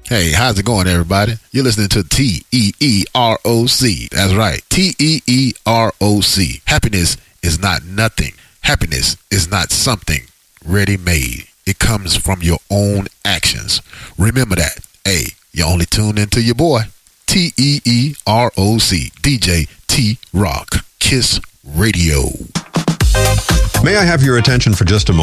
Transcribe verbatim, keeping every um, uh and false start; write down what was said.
Hey, how's it going, everybody? You're listening to T E E R O C. That's right, T E E R O C. Happiness is not nothing. Happiness is not something ready-made. It comes from your own actions. Remember that. Hey, you only tune into your boy, T E E R O C, D J T-Rock, Kiss Radio. May I have your attention for just a moment?